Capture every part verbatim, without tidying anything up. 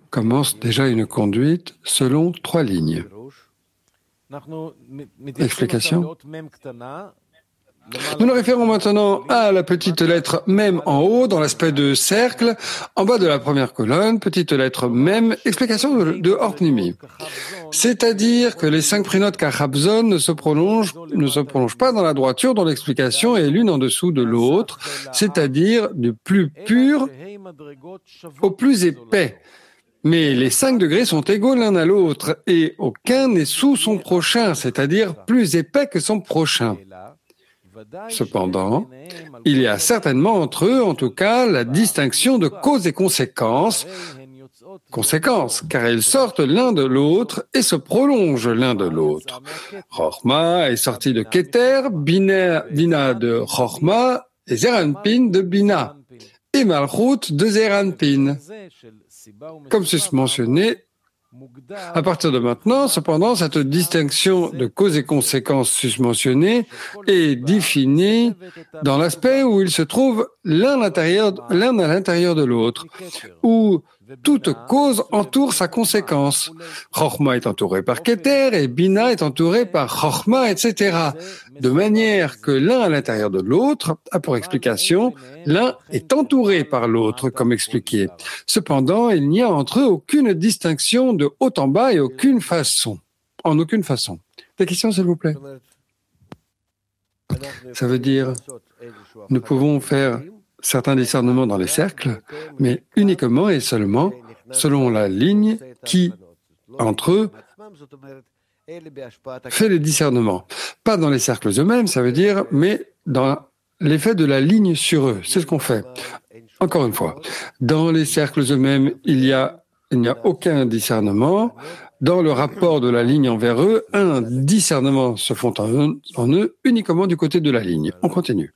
commence déjà une conduite selon trois lignes. Explication. Nous nous référons maintenant à la petite lettre même en haut, dans l'aspect de cercle, en bas de la première colonne, petite lettre même, explication de, de Orpnimi. C'est-à-dire que les cinq prinotes Kachabzon ne se prolongent, ne se prolongent pas dans la droiture, dont l'explication est l'une en dessous de l'autre, c'est-à-dire du plus pur au plus épais. Mais les cinq degrés sont égaux l'un à l'autre, et aucun n'est sous son prochain, c'est-à-dire plus épais que son prochain. Cependant, il y a certainement entre eux, en tout cas, la distinction de cause et conséquence, conséquence, car ils sortent l'un de l'autre et se prolongent l'un de l'autre. Chochma est sorti de Keter, Bina, Bina de Chochma et Zeranpin de Bina, et Malchut de Zeranpin. Comme c'est mentionné, à partir de maintenant, cependant, cette distinction de cause et conséquence susmentionnée est définie dans l'aspect où ils se trouvent l'un à l'intérieur, l'un à l'intérieur de l'autre, où toute cause entoure sa conséquence. Chochma est entouré par Keter et Bina est entouré par Chochma, et cetera. De manière que l'un à l'intérieur de l'autre a pour explication, l'un est entouré par l'autre, comme expliqué. Cependant, il n'y a entre eux aucune distinction de haut en bas et aucune façon. En aucune façon. Des questions, s'il vous plaît? Ça veut dire, nous pouvons faire certains discernements dans les cercles, mais uniquement et seulement selon la ligne qui, entre eux, fait les discernements. Pas dans les cercles eux-mêmes, ça veut dire, mais dans l'effet de la ligne sur eux. C'est ce qu'on fait. Encore une fois, dans les cercles eux-mêmes, il y a, il n'y a aucun discernement. Dans le rapport de la ligne envers eux, un discernement se fond en eux, en eux uniquement du côté de la ligne. On continue.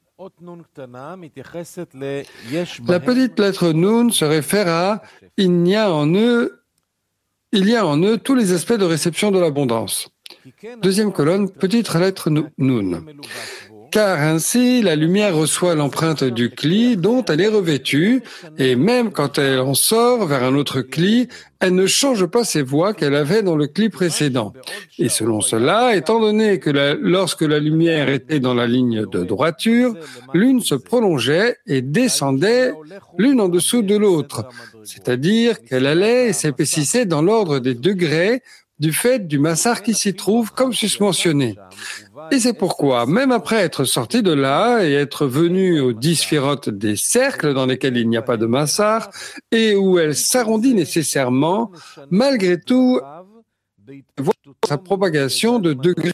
La petite lettre Nun se réfère à « il y a en eux, il y a en eux tous les aspects de réception de l'abondance ». Deuxième colonne, petite lettre Nun. Car ainsi, la lumière reçoit l'empreinte du cli dont elle est revêtue, et même quand elle en sort vers un autre cli, elle ne change pas ses voies qu'elle avait dans le cli précédent. Et selon cela, étant donné que la, lorsque la lumière était dans la ligne de droiture, l'une se prolongeait et descendait l'une en dessous de l'autre, c'est-à-dire qu'elle allait et s'épaississait dans l'ordre des degrés du fait du massar qui s'y trouve, comme susmentionné. Et c'est pourquoi, même après être sorti de là et être venu aux dix sphirotes des cercles dans lesquels il n'y a pas de massar et où elle s'arrondit nécessairement, malgré tout, voit sa propagation de degrés.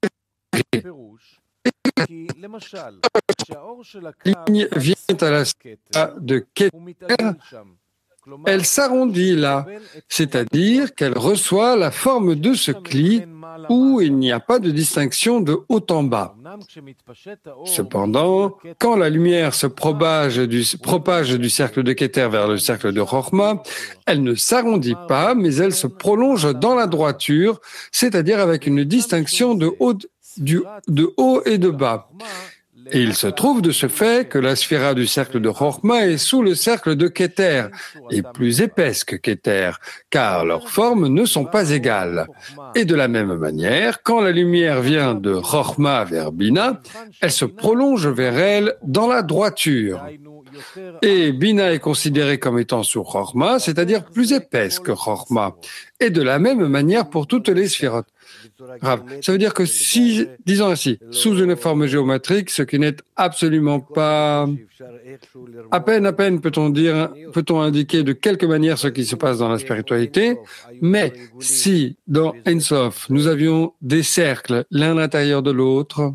La ligne vient à la de Keter. Elle s'arrondit là, c'est-à-dire qu'elle reçoit la forme de ce cli où il n'y a pas de distinction de haut en bas. Cependant, quand la lumière se propage du, propage du cercle de Keter vers le cercle de Chochma, elle ne s'arrondit pas, mais elle se prolonge dans la droiture, c'est-à-dire avec une distinction de haut, du, de haut et de bas. Et il se trouve de ce fait que la sphira du cercle de Chochma est sous le cercle de Keter, et plus épaisse que Keter, car leurs formes ne sont pas égales. Et de la même manière, quand la lumière vient de Chochma vers Bina, elle se prolonge vers elle dans la droiture. Et Bina est considérée comme étant sous Chochma, c'est-à-dire plus épaisse que Chochma. Et de la même manière pour toutes les sphirotes. Grave. Ça veut dire que si, disons ainsi, sous une forme géométrique, ce qui n'est absolument pas, à peine, à peine peut-on dire, peut-on indiquer de quelque manière ce qui se passe dans la spiritualité, mais si dans Ein Sof, nous avions des cercles l'un à l'intérieur de l'autre,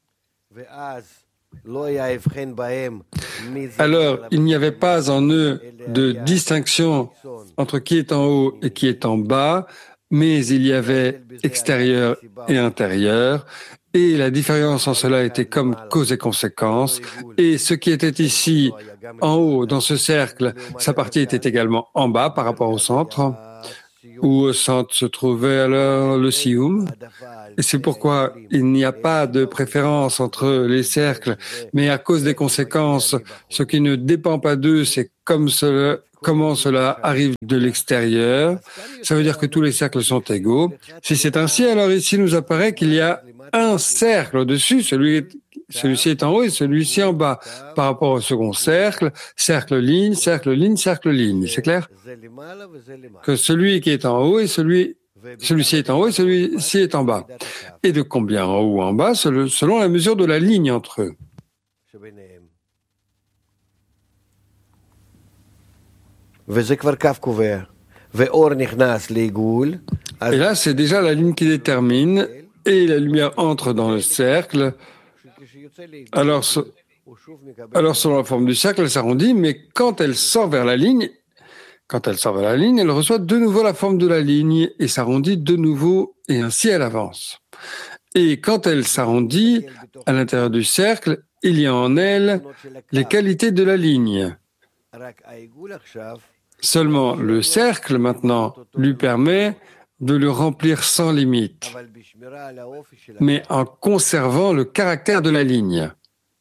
alors il n'y avait pas en eux de distinction entre qui est en haut et qui est en bas, mais il y avait extérieur et intérieur, et la différence en cela était comme cause et conséquence, et ce qui était ici en haut, dans ce cercle, sa partie était également en bas par rapport au centre, où au centre se trouvait alors le Sioum, et c'est pourquoi il n'y a pas de préférence entre les cercles, mais à cause des conséquences, ce qui ne dépend pas d'eux, c'est comme, ce, comment cela arrive de l'extérieur. Ça veut dire que tous les cercles sont égaux. Si c'est ainsi, alors ici nous apparaît qu'il y a un cercle au-dessus, celui, celui-ci est en haut et celui-ci en bas. Par rapport au second cercle, cercle ligne, cercle ligne, cercle ligne. C'est clair? Que celui qui est en haut et celui, celui-ci est en haut et celui-ci est en bas. Et de combien en haut ou en bas, selon la mesure de la ligne entre eux. Et là, c'est déjà la ligne qui détermine, et la lumière entre dans le cercle. Alors, alors selon la forme du cercle, elle s'arrondit, mais quand elle sort vers la ligne, quand elle sort vers la ligne, elle reçoit de nouveau la forme de la ligne et s'arrondit de nouveau, et ainsi elle avance. Et quand elle s'arrondit, à l'intérieur du cercle, il y a en elle les qualités de la ligne. Seulement, le cercle, maintenant, lui permet de le remplir sans limite, mais en conservant le caractère de la ligne.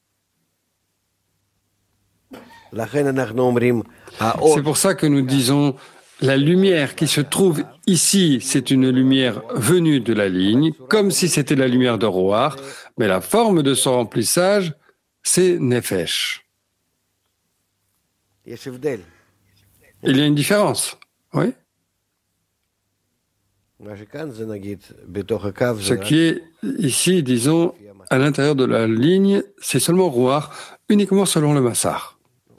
C'est pour ça que nous disons, la lumière qui se trouve ici, c'est une lumière venue de la ligne, comme si c'était la lumière de Roar, mais la forme de son remplissage, c'est Nefesh. Il y a une différence, oui. Ce qui est ici, disons, à l'intérieur de la ligne, c'est seulement Roar, uniquement selon le Massar.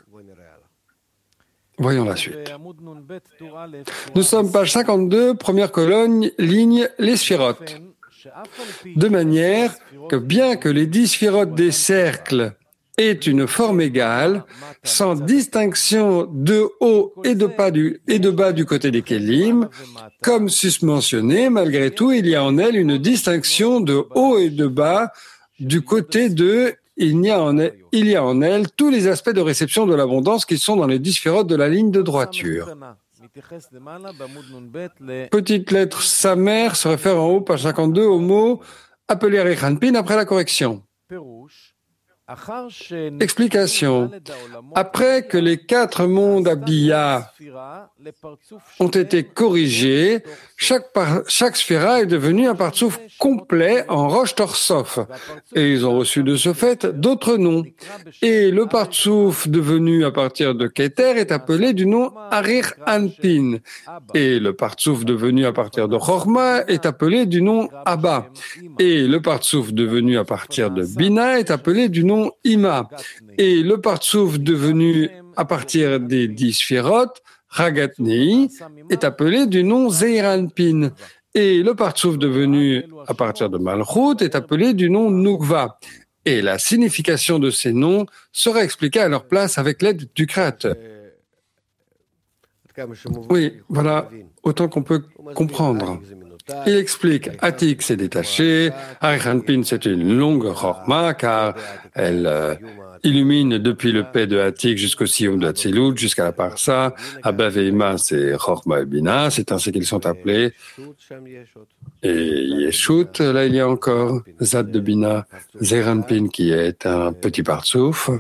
Voyons la suite. Nous sommes page cinquante-deux, première colonne, ligne, les sphirotes. De manière que bien que les dix sphirotes des cercles aient une forme égale, sans distinction de haut et de bas du, et de bas du côté des kélim, comme susmentionné, malgré tout, il y a en elle une distinction de haut et de bas du côté de Il y, a en elle, il y a en elle tous les aspects de réception de l'abondance qui sont dans les dix sphirotes de la ligne de droiture. Petite lettre Samer se réfère en haut, page cinquante-deux, au mot appelé Rechanpin après la correction. Explication. Après que les quatre mondes Abiyah ont été corrigés, chaque, par, chaque sphéra est devenue un partsouf complet en roche torsof. Et ils ont reçu de ce fait d'autres noms. Et le partsouf devenu à partir de Keter est appelé du nom Arir Anpin. Et le partsouf devenu à partir de Chorma est appelé du nom Abba. Et le partsouf devenu à partir de Bina est appelé du nom Ima. Et le partsouf devenu à partir des dix sphérotes, Ragatnei, est appelé du nom Zeiranpin. Et le partsouf devenu à partir de Malchut est appelé du nom Nukva. Et la signification de ces noms sera expliquée à leur place avec l'aide du Créateur. Oui, voilà autant qu'on peut comprendre. Il explique, Atik s'est détaché, Arichanpin c'est une longue chorma car elle euh, illumine depuis le P de Atik jusqu'au Siyum de Hatzilut, jusqu'à la Parsa, Abba et Ima c'est chorma et Bina, c'est ainsi qu'ils sont appelés. Et Yeshut, là il y a encore Zad de Bina, Zeranpin qui est un petit partsouf,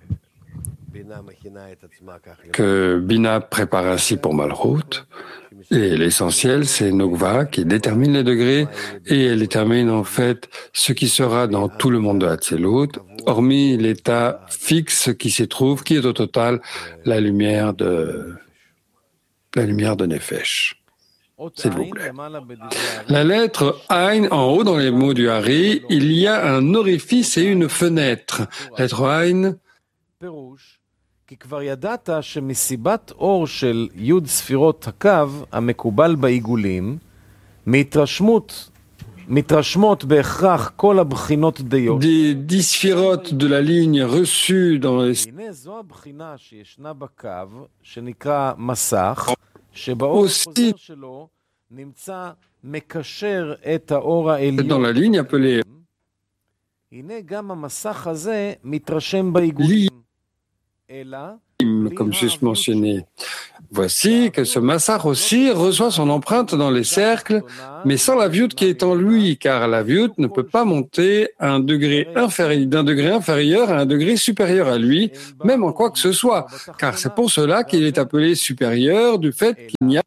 que Bina prépare ainsi pour Malchut. Et l'essentiel, c'est Nukva qui détermine les degrés et elle détermine en fait ce qui sera dans tout le monde de Hatzilut, hormis l'état fixe qui s'y trouve, qui est au total la lumière de, la lumière de Nefesh. S'il vous plaît. La lettre Ain, en haut dans les mots du Hari, il y a un orifice et une fenêtre. Lettre Ain. כי כבר ידעת שמסיבת אור של י' ספירות הקו המקובל בעיגולים, מהתרשמות, מתרשמות בהכרח כל הבחינות דיו. Des dix sphirotes de la ligne reçues dans les... הנה זו הבחינה שישנה בקו, שנקרא מסך, שבאור החוזר שלו נמצא מקשר את האור העליון. Dans la ligne appelée... הנה גם המסך הזה מתרשם בעיגולים. comme juste mentionné. Voici que ce massach aussi reçoit son empreinte dans les cercles, mais sans la viout qui est en lui, car la viout ne peut pas monter à un degré inférieur, d'un degré inférieur à un degré supérieur à lui, même en quoi que ce soit, car c'est pour cela qu'il est appelé supérieur du fait qu'il n'y a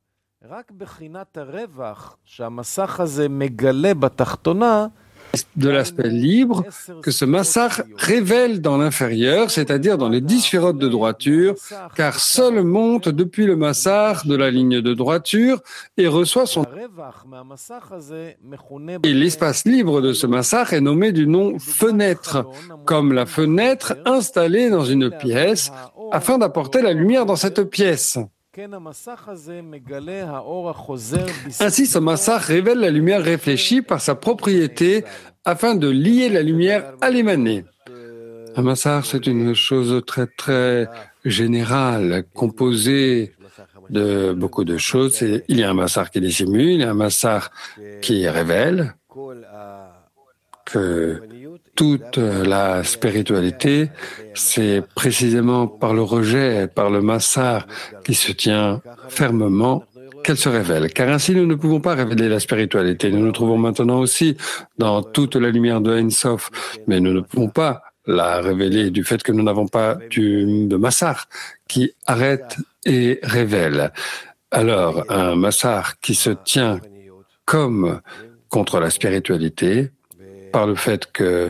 de l'aspect libre que ce massach révèle dans l'inférieur, c'est-à-dire dans les dix sphirotes de droiture, car seul monte depuis le massach de la ligne de droiture et reçoit son... Et l'espace libre de ce massach est nommé du nom fenêtre, comme la fenêtre installée dans une pièce, afin d'apporter la lumière dans cette pièce. Ainsi, ce massach révèle la lumière réfléchie par sa propriété afin de lier la lumière à l'émané. Un massach, c'est une chose très très générale, composée de beaucoup de choses. Il y a un massach qui dissimule, il y a un massach qui révèle que toute la spiritualité, c'est précisément par le rejet, par le massach qui se tient fermement qu'elle se révèle. Car ainsi, nous ne pouvons pas révéler la spiritualité. Nous nous trouvons maintenant aussi dans toute la lumière de Ein Sof, mais nous ne pouvons pas la révéler du fait que nous n'avons pas du, de massach qui arrête et révèle. Alors, un massach qui se tient comme contre la spiritualité, par le fait que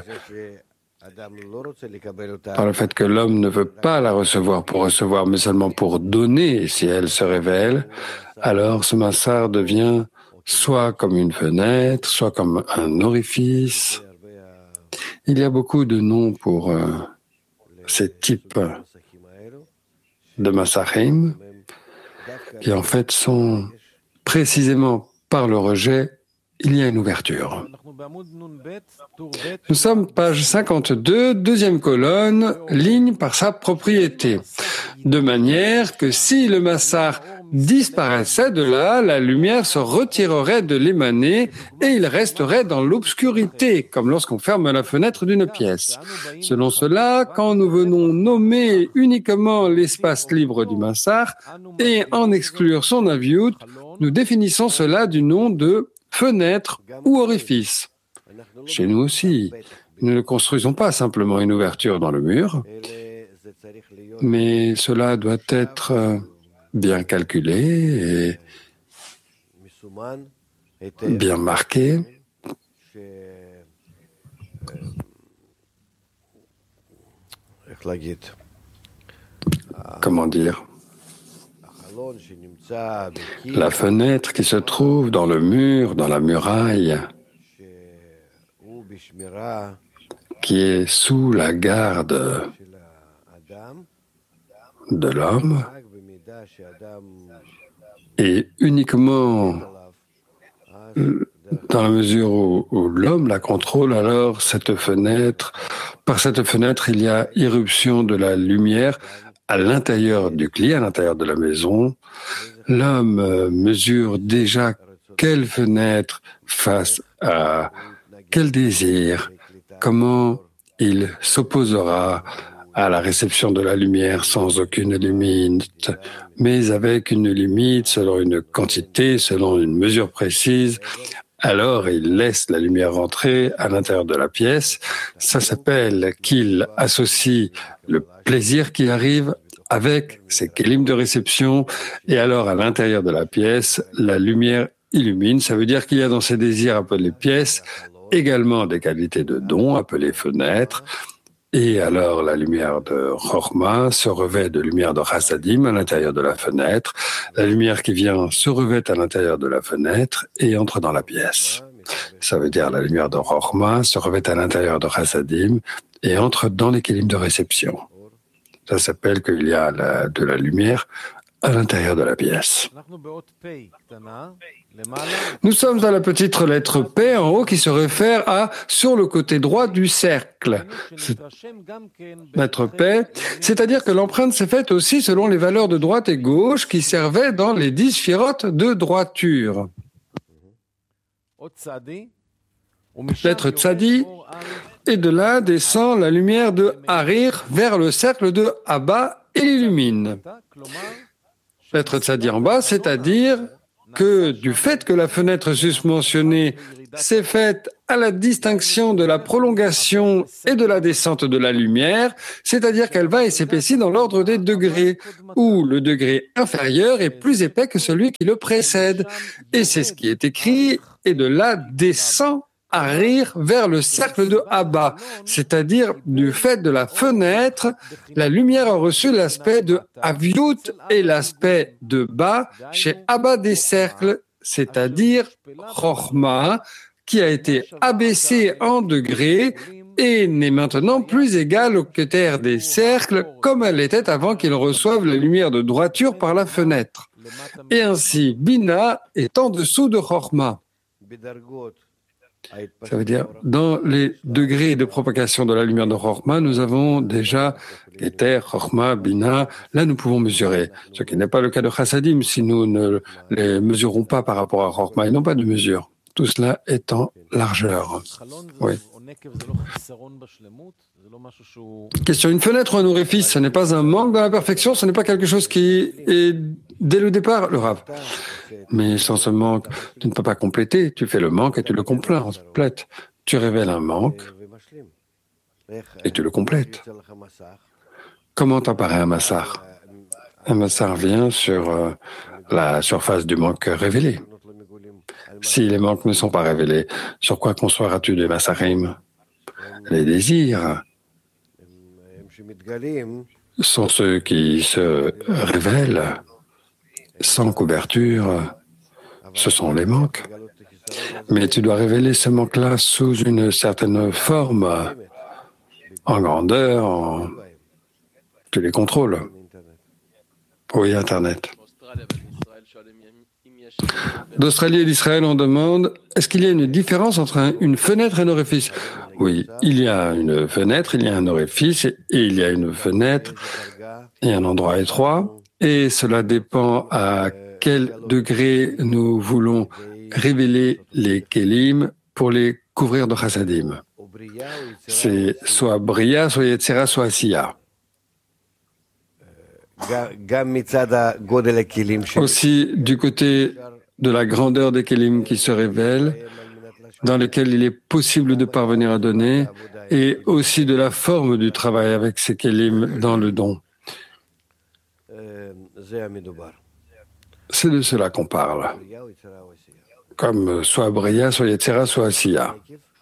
par le fait que l'homme ne veut pas la recevoir pour recevoir, mais seulement pour donner si elle se révèle, alors ce massach devient soit comme une fenêtre, soit comme un orifice. Il y a beaucoup de noms pour euh, ces types de massachim qui en fait sont précisément par le rejet, il y a une ouverture. Nous sommes page cinquante-deux, deuxième colonne, ligne par sa propriété. De manière que si le massach disparaissait de là, la lumière se retirerait de l'émané et il resterait dans l'obscurité, comme lorsqu'on ferme la fenêtre d'une pièce. Selon cela, quand nous venons nommer uniquement l'espace libre du massach et en exclure son aviout, nous définissons cela du nom de fenêtre ou orifice. Chez nous aussi, nous ne construisons pas simplement une ouverture dans le mur, mais cela doit être bien calculé et bien marqué. Comment dire ? La fenêtre qui se trouve dans le mur, dans la muraille, qui est sous la garde de l'homme, et uniquement dans la mesure où, où l'homme la contrôle, alors cette fenêtre, par cette fenêtre, il y a irruption de la lumière à l'intérieur du cli, à l'intérieur de la maison. L'homme mesure déjà quelle fenêtre face à quel désir, comment il s'opposera à la réception de la lumière sans aucune limite, mais avec une limite selon une quantité, selon une mesure précise. Alors il laisse la lumière rentrer à l'intérieur de la pièce. Ça s'appelle qu'il associe le plaisir qui arrive avec ses kélim de réception, et alors à l'intérieur de la pièce, la lumière illumine. Ça veut dire qu'il y a dans ces désirs appelés pièces également des qualités de dons appelées fenêtres, et alors la lumière de Chorma se revêt de lumière de Chassadim à l'intérieur de la fenêtre. La lumière qui vient se revêt à l'intérieur de la fenêtre et entre dans la pièce. Ça veut dire la lumière de Chorma se revêt à l'intérieur de Chassadim et entre dans les kélim de réception. Ça s'appelle qu'il y a la, de la lumière à l'intérieur de la pièce. Nous sommes à la petite lettre P en haut qui se réfère à sur le côté droit du cercle. Lettre P, c'est-à-dire que l'empreinte s'est faite aussi selon les valeurs de droite et gauche qui servaient dans les dix sphirotes de droiture. Lettre Tzadi, et de là descend la lumière de Harir vers le cercle de Abba et l'illumine. lettre tzadi en bas, c'est-à-dire que du fait que la fenêtre susmentionnée s'est faite à la distinction de la prolongation et de la descente de la lumière, c'est-à-dire qu'elle va et s'épaissit dans l'ordre des degrés, où le degré inférieur est plus épais que celui qui le précède. Et c'est ce qui est écrit, et de là descend à rire vers le cercle de Abba, c'est-à-dire du fait de la fenêtre, la lumière a reçu l'aspect de Aviut et l'aspect de Ba chez Abba des cercles, c'est-à-dire Chochma, qui a été abaissé en degrés et n'est maintenant plus égale au Keter des cercles comme elle était avant qu'il reçoive la lumière de droiture par la fenêtre. Et ainsi, Bina est en dessous de Chochma. Ça veut dire, dans les degrés de propagation de la lumière de Chochma, nous avons déjà Keter, Chochma, Bina. Là, nous pouvons mesurer. Ce qui n'est pas le cas de Chassadim, si nous ne les mesurons pas par rapport à Chochma. Ils n'ont pas de mesure. Tout cela est en largeur. Oui. Question, une fenêtre ou un orifice, ce n'est pas un manque dans la perfection, ce n'est pas quelque chose qui est dès le départ, le Rav. Mais sans ce manque, tu ne peux pas compléter, tu fais le manque et tu le complètes. Tu révèles un manque et tu le complètes. Comment apparaît un massar? Un massar vient sur euh, la surface du manque révélé. Si les manques ne sont pas révélés, sur quoi construiras-tu des massarim? Les désirs sont ceux qui se révèlent sans couverture, ce sont les manques. Mais tu dois révéler ce manque-là sous une certaine forme, en grandeur, en... tu les contrôles. Oui, Internet. D'Australie et d'Israël, on demande, est-ce qu'il y a une différence entre un, une fenêtre et un orifice? Oui, il y a une fenêtre, il y a un orifice, et il y a une fenêtre et un endroit étroit, et cela dépend à quel degré nous voulons révéler les kelim pour les couvrir de chassadim. C'est soit bria, soit yetzera, soit asiya. Aussi, du côté de la grandeur des kelim qui se révèlent, dans lesquels il est possible de parvenir à donner, et aussi de la forme du travail avec ces kelim dans le don. C'est de cela qu'on parle. Comme soit bria, soit yetzera, soit asiya.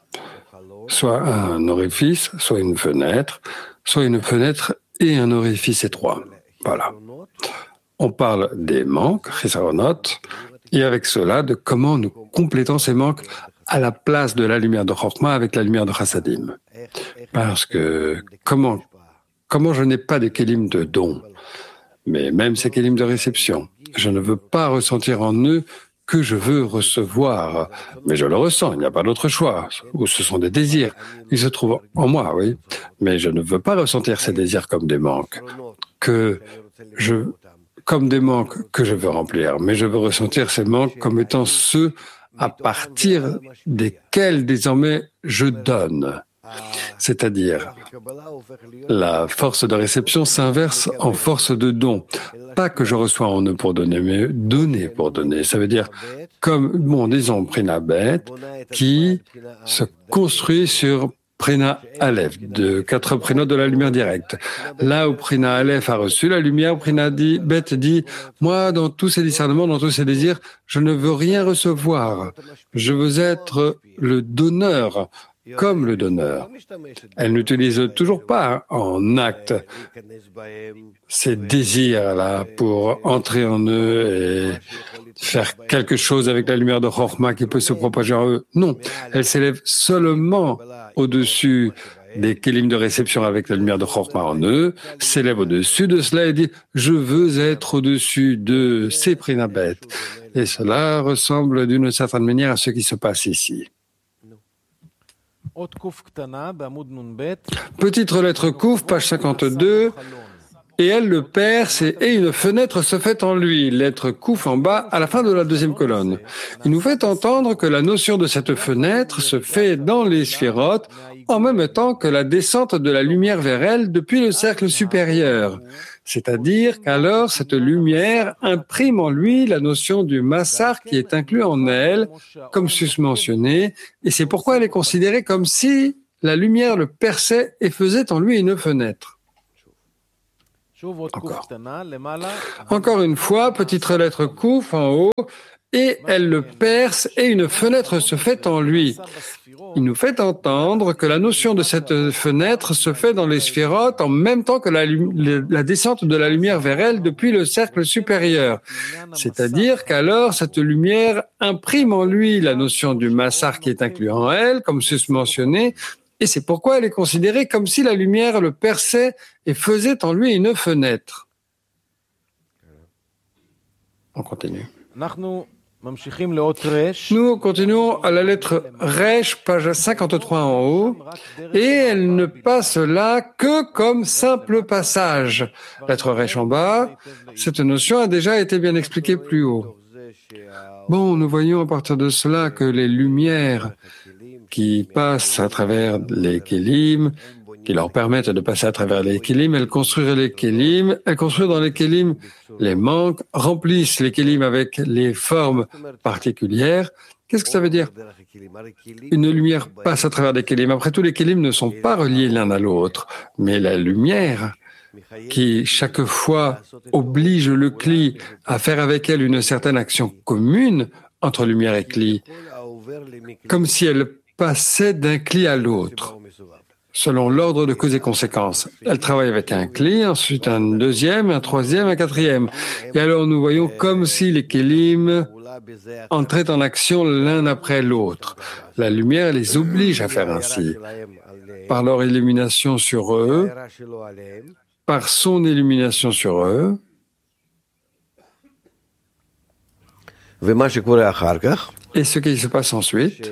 Soit un orifice, soit une fenêtre, soit une fenêtre et un orifice étroit. Voilà. On parle des manques, chisaronot, et avec cela, de comment nous complétons ces manques à la place de la lumière de Chochma avec la lumière de Chassadim. Parce que comment, comment je n'ai pas de kelim de don, mais même ces kelim de réception, je ne veux pas ressentir en eux que je veux recevoir, mais je le ressens, il n'y a pas d'autre choix, ou ce sont des désirs, ils se trouvent en moi, oui, mais je ne veux pas ressentir ces désirs comme des manques, que je, comme des manques que je veux remplir, mais je veux ressentir ces manques comme étant ceux à partir desquels désormais je donne. C'est-à-dire, la force de réception s'inverse en force de don. Pas que je reçois en eux pour donner, mais donner pour donner. Ça veut dire, comme, bon, disons, Prina Bet, qui se construit sur Prina Aleph, de quatre prénoms de la lumière directe. Là où Prina Aleph a reçu la lumière, Prina Bet dit, moi, dans tous ces discernements, dans tous ces désirs, je ne veux rien recevoir. Je veux être le donneur, comme le donneur. Elle n'utilise toujours pas en acte ces désirs-là pour entrer en eux et faire quelque chose avec la lumière de Chochma qui peut se propager en eux. Non, elle s'élève seulement au-dessus des kelim de réception avec la lumière de Chochma en eux, s'élève au-dessus de cela et dit « Je veux être au-dessus de ces prinabet ». Et cela ressemble d'une certaine manière à ce qui se passe ici. Petite lettre Kouf, page cinquante-deux, et elle le perce et, et une fenêtre se fait en lui. Lettre Kouf en bas à la fin de la deuxième colonne. Il nous fait entendre que la notion de cette fenêtre se fait dans les sphérotes en même temps que la descente de la lumière vers elle depuis le cercle supérieur. C'est-à-dire qu'alors cette lumière imprime en lui la notion du massar qui est inclus en elle, comme susmentionné, et c'est pourquoi elle est considérée comme si la lumière le perçait et faisait en lui une fenêtre. Encore. Encore une fois, petite lettre Kouf en haut, et elle le perce et une fenêtre se fait en lui. Il nous fait entendre que la notion de cette fenêtre se fait dans les sphérotes en même temps que la, la descente de la lumière vers elle depuis le cercle supérieur. C'est-à-dire qu'alors cette lumière imprime en lui la notion du massar qui est inclus en elle, comme susmentionné, et c'est pourquoi elle est considérée comme si la lumière le perçait et faisait en lui une fenêtre. On continue. Nous continuons à la lettre Resh, page cinquante-trois en haut, et elle ne passe là que comme simple passage. Lettre Resh en bas, cette notion a déjà été bien expliquée plus haut. Bon, nous voyons à partir de cela que les lumières qui passent à travers les kélim, qui leur permettent de passer à travers les kélim, elles construisent les kélim, elles construisent dans les kélim les manques, remplissent les kélim avec les formes particulières. Qu'est-ce que ça veut dire? Une lumière passe à travers les kélim. Après tout, les kélim ne sont pas reliés l'un à l'autre, mais la lumière qui, chaque fois, oblige le kli à faire avec elle une certaine action commune entre lumière et kli, comme si elle passait d'un kli à l'autre, selon l'ordre de cause et conséquences. Elle travaille avec un kli, ensuite un deuxième, un troisième, un quatrième. Et alors nous voyons comme si les kélim entraient en action l'un après l'autre. La lumière les oblige à faire ainsi, par leur illumination sur eux, par son illumination sur eux. Et ce qui se passe ensuite,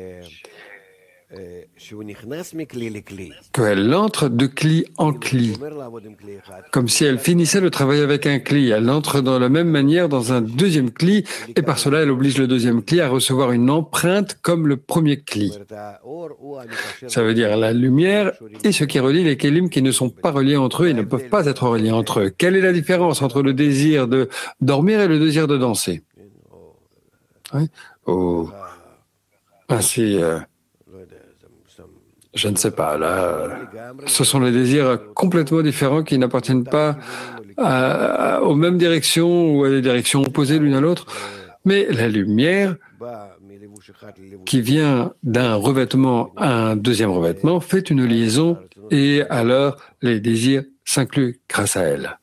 qu'elle entre de kli en kli, comme si elle finissait le travail avec un kli. Elle entre dans la même manière dans un deuxième kli, et par cela elle oblige le deuxième kli à recevoir une empreinte comme le premier kli. Ça veut dire la lumière et ce qui relie les kélim qui ne sont pas reliés entre eux et ne peuvent pas être reliés entre eux. Quelle est la différence entre le désir de dormir et le désir de danser? Oui. Oh. Ainsi, euh, je ne sais pas, là, ce sont des désirs complètement différents qui n'appartiennent pas à, à, aux mêmes directions ou à des directions opposées l'une à l'autre. Mais la lumière qui vient d'un revêtement à un deuxième revêtement fait une liaison et alors les désirs s'incluent grâce à elle.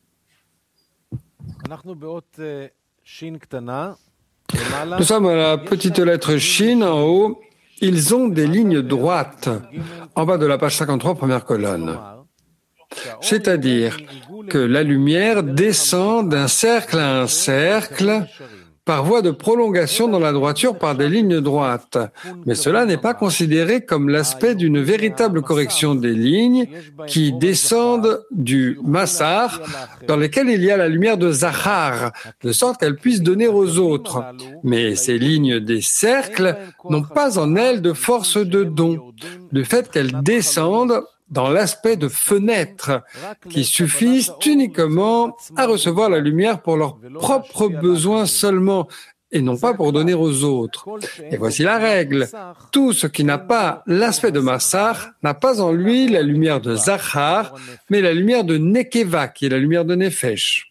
Nous sommes à la petite lettre Shin en haut. Ils ont des lignes droites en bas de la page cinquante-trois, première colonne. C'est-à-dire que la lumière descend d'un cercle à un cercle par voie de prolongation dans la droiture par des lignes droites. Mais cela n'est pas considéré comme l'aspect d'une véritable correction des lignes qui descendent du massar, dans lesquelles il y a la lumière de Zahar, de sorte qu'elle puisse donner aux autres. Mais ces lignes des cercles n'ont pas en elles de force de don, du fait qu'elles descendent dans l'aspect de fenêtres qui suffisent uniquement à recevoir la lumière pour leurs propres besoins seulement et non pas pour donner aux autres. Et voici la règle. Tout ce qui n'a pas l'aspect de Massar n'a pas en lui la lumière de Zahar, mais la lumière de Nekeva, qui est la lumière de Nefesh.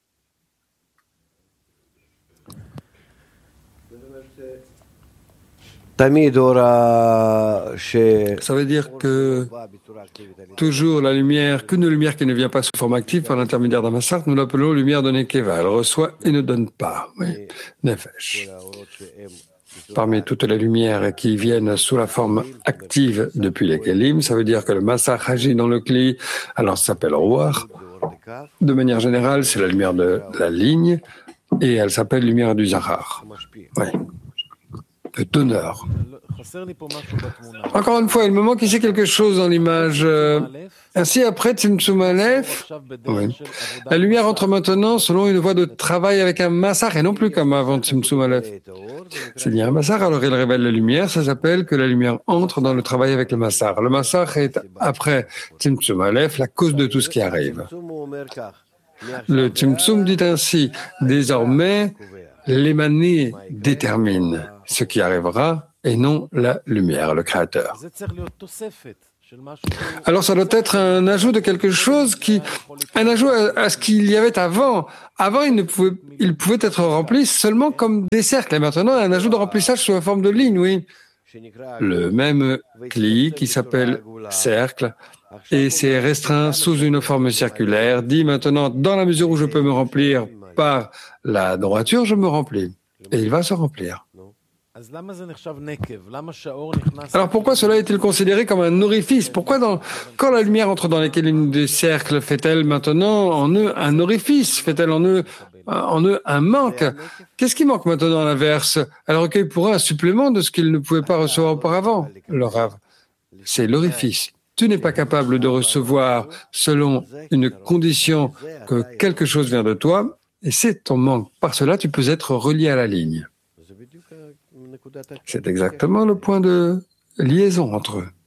Ça veut dire que toujours la lumière, qu'une lumière qui ne vient pas sous forme active par l'intermédiaire d'un massar, nous l'appelons lumière de Nekeva. Elle reçoit et ne donne pas. Oui. Nefesh. Parmi toutes les lumières qui viennent sous la forme active depuis les Kélim, ça veut dire que le massar agit dans le Kli, alors ça s'appelle Ruach. De manière générale, c'est la lumière de la ligne et elle s'appelle lumière du Zahar. Oui. de donneur. Encore une fois, il me manque ici quelque chose dans l'image. Euh, ainsi, après Tzimtzum Aleph, oui, la lumière entre maintenant selon une voie de travail avec un massar et non plus comme avant Tzimtzum Aleph. S'il y a un massar, alors il révèle la lumière. Ça s'appelle que la lumière entre dans le travail avec le massar. Le massar est, après Tzimtzum Aleph, la cause de tout ce qui arrive. Le Tzimtzum dit ainsi, désormais, l'émané détermine ce qui arrivera et non la lumière, le Créateur. Alors ça doit être un ajout de quelque chose qui, un ajout à, à ce qu'il y avait avant. Avant, il ne pouvait, il pouvait être rempli seulement comme des cercles. Et maintenant, un ajout de remplissage sous la forme de ligne, oui. Le même cli qui s'appelle cercle et c'est restreint sous une forme circulaire, dit maintenant, dans la mesure où je peux me remplir par la droiture, je me remplis. Et il va se remplir. Alors pourquoi cela est-il considéré comme un orifice? Pourquoi dans, quand la lumière entre dans les lignes des cercles, fait-elle maintenant en eux un orifice? Fait-elle en eux, en eux un manque? Qu'est-ce qui manque maintenant à l'inverse? Elle recueille pour eux un supplément de ce qu'ils ne pouvaient pas recevoir auparavant. Le Rav, c'est l'orifice. Tu n'es pas capable de recevoir selon une condition que quelque chose vient de toi, et c'est ton manque. Par cela, tu peux être relié à la ligne. C'est exactement le point de liaison entre eux.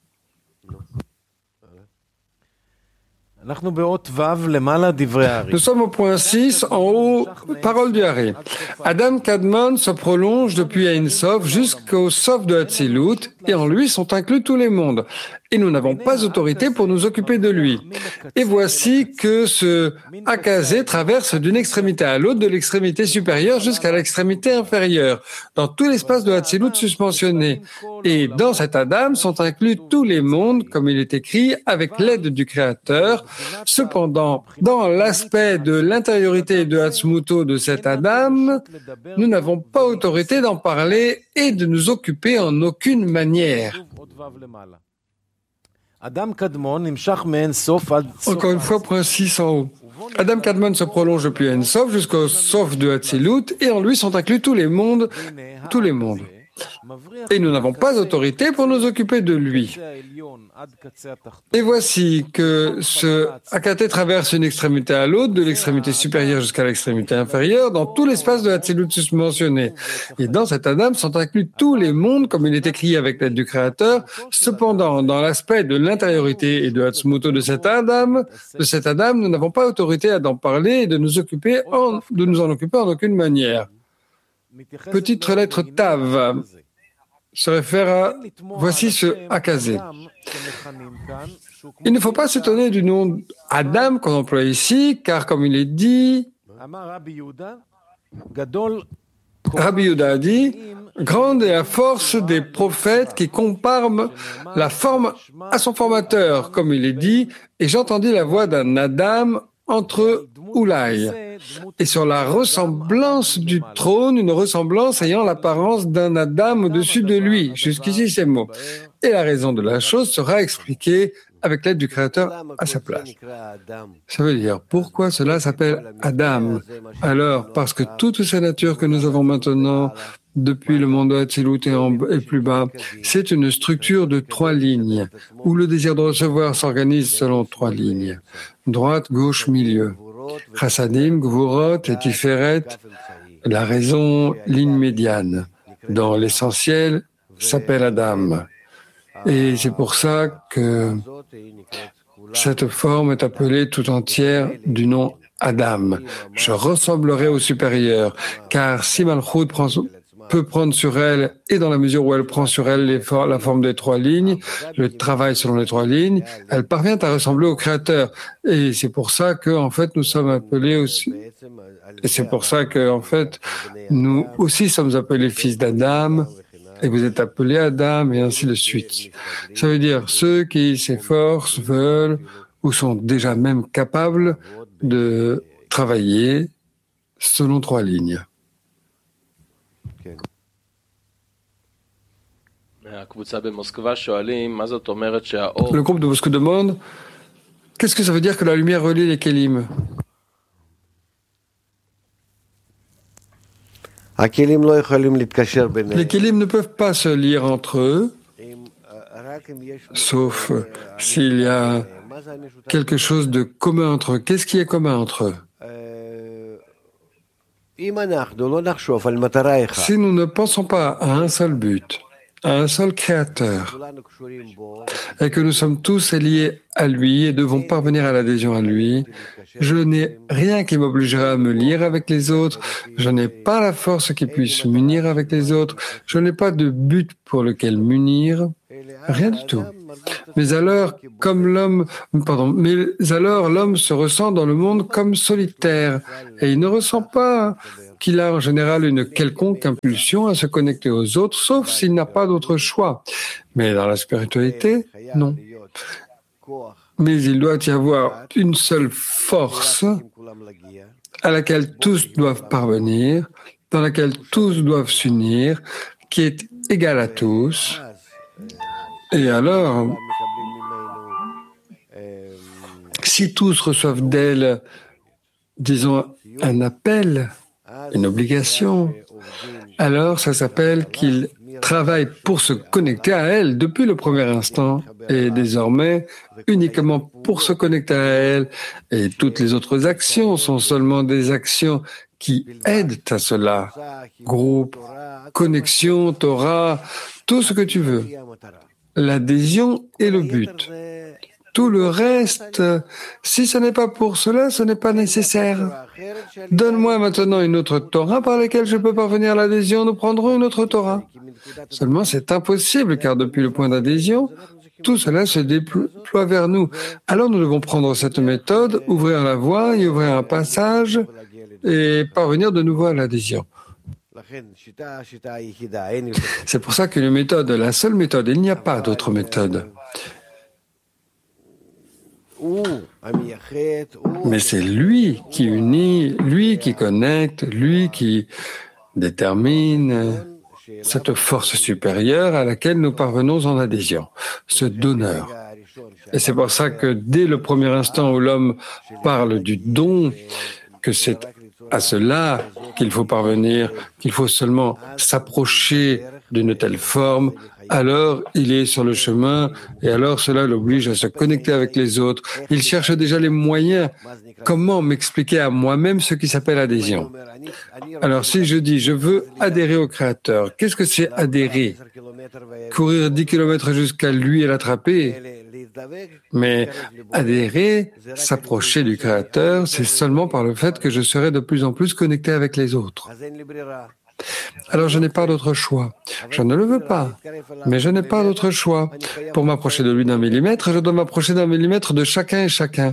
Nous sommes au point six, en haut, parole du Hari. Adam Kadmon se prolonge depuis Ein Sof jusqu'au Sof de Hatzilut, et en lui sont inclus tous les mondes. Et nous n'avons pas autorité pour nous occuper de lui. Et voici que ce Akazé traverse d'une extrémité à l'autre, de l'extrémité supérieure jusqu'à l'extrémité inférieure, dans tout l'espace de Hatzilut suspensionné. Et dans cet Adam sont inclus tous les mondes, comme il est écrit, avec l'aide du Créateur. Cependant, dans l'aspect de l'intériorité de Hatzmuto de cet Adam, nous n'avons pas autorité d'en parler et de nous occuper en aucune manière. Encore une fois, point six en haut. Adam Kadmon se prolonge depuis Ein Sof jusqu'au Sof de Hatzilut, et en lui sont inclus tous les mondes, tous les mondes. Et nous n'avons pas autorité pour nous occuper de lui. Et voici que ce Akaté traverse une extrémité à l'autre, de l'extrémité supérieure jusqu'à l'extrémité inférieure, dans tout l'espace de Hatzilut susmentionné. Et dans cet Adam sont inclus tous les mondes, comme il est écrit avec l'aide du Créateur. Cependant, dans l'aspect de l'intériorité et de Hatzmuto de cet Adam, de cet Adam, nous n'avons pas autorité à d'en parler et de nous occuper en, de nous en occuper en aucune manière. Petite lettre Tav se réfère à, voici ce Akazé. Il ne faut pas s'étonner du nom Adam qu'on emploie ici, car comme il est dit, Rabbi Yehuda a dit, grande est la force des prophètes qui comparent la forme à son formateur, comme il est dit, et j'entendis la voix d'un Adam entre Oulaï. Et sur la ressemblance du trône, une ressemblance ayant l'apparence d'un Adam au-dessus de lui. Jusqu'ici, ces mots. Et la raison de la chose sera expliquée avec l'aide du Créateur à sa place. Ça veut dire, pourquoi cela s'appelle Adam? Alors, parce que toutes ces natures que nous avons maintenant, depuis le monde de Hatzilut et, en, et plus bas, c'est une structure de trois lignes, où le désir de recevoir s'organise selon trois lignes. Droite, gauche, milieu. Chassadim, Gvurot et Tiferet, la raison, ligne médiane. Dans l'essentiel, s'appelle Adam. Et c'est pour ça que cette forme est appelée tout entière du nom Adam. Je ressemblerai au supérieur, car si Malchut prend, peut prendre sur elle, et dans la mesure où elle prend sur elle les for- la forme des trois lignes, le travail selon les trois lignes, elle parvient à ressembler au Créateur. Et c'est pour ça que, en fait, nous sommes appelés aussi, et c'est pour ça que, en fait, nous aussi sommes appelés fils d'Adam, et vous êtes appelés Adam, et ainsi de suite. Ça veut dire ceux qui s'efforcent, veulent, ou sont déjà même capables de travailler selon trois lignes. Le groupe de Moscou demande, qu'est-ce que ça veut dire que la lumière relie les kélim? Les kélim ne peuvent pas se lier entre eux, sauf s'il y a quelque chose de commun entre eux. Qu'est-ce qui est commun entre eux? Si nous ne pensons pas à un seul but, à un seul créateur, et que nous sommes tous liés à lui et devons parvenir à l'adhésion à lui, je n'ai rien qui m'obligera à me lier avec les autres, je n'ai pas la force qui puisse m'unir avec les autres, je n'ai pas de but pour lequel m'unir, rien du tout. Mais alors, comme l'homme, pardon, mais alors l'homme se ressent dans le monde comme solitaire, et il ne ressent pas qu'il a en général une quelconque impulsion à se connecter aux autres, sauf s'il n'a pas d'autre choix. Mais dans la spiritualité, non. Mais il doit y avoir une seule force à laquelle tous doivent parvenir, dans laquelle tous doivent s'unir, qui est égale à tous. Et alors, si tous reçoivent d'elle, disons, un appel, une obligation, alors ça s'appelle qu'ils travaillent pour se connecter à elle depuis le premier instant et désormais uniquement pour se connecter à elle. Et toutes les autres actions sont seulement des actions qui aident à cela. Groupe, connexion, Torah, tout ce que tu veux. L'adhésion est le but. Tout le reste, si ce n'est pas pour cela, ce n'est pas nécessaire. Donne-moi maintenant une autre Torah par laquelle je peux parvenir à l'adhésion, nous prendrons une autre Torah. Seulement, c'est impossible, car depuis le point d'adhésion, tout cela se déploie vers nous. Alors nous devons prendre cette méthode, ouvrir la voie, y ouvrir un passage et parvenir de nouveau à l'adhésion. C'est pour ça qu'une méthode, la seule méthode, il n'y a pas d'autre méthode. Mais c'est lui qui unit, lui qui connecte, lui qui détermine cette force supérieure à laquelle nous parvenons en adhésion, ce donneur. Et c'est pour ça que dès le premier instant où l'homme parle du don, que c'est à cela qu'il faut parvenir, qu'il faut seulement s'approcher d'une telle forme, alors il est sur le chemin et alors cela l'oblige à se connecter avec les autres. Il cherche déjà les moyens. Comment m'expliquer à moi-même ce qui s'appelle adhésion? Alors si je dis je veux adhérer au Créateur, qu'est-ce que c'est adhérer? Courir dix kilomètres jusqu'à lui et l'attraper? Mais adhérer, s'approcher du Créateur, c'est seulement par le fait que je serai de plus en plus connecté avec les autres. Alors je n'ai pas d'autre choix. Je ne le veux pas, mais je n'ai pas d'autre choix. Pour m'approcher de lui d'un millimètre, je dois m'approcher d'un millimètre de chacun et chacun.